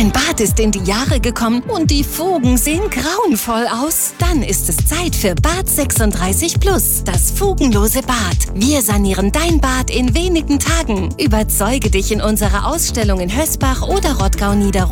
Dein Bad ist in die Jahre gekommen und die Fugen sehen grauenvoll aus? Dann ist es Zeit für Bad 36 Plus, das fugenlose Bad. Wir sanieren dein Bad in wenigen Tagen. Überzeuge dich in unserer Ausstellung in Hösbach oder Rottgau-Niederrhein.